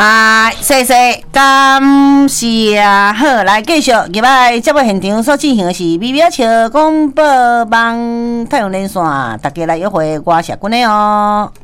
谢谢，感谢。好，来继续，入来节目现场所进行的是微微笑广播网太阳连线，大家来约会，我是君的哦。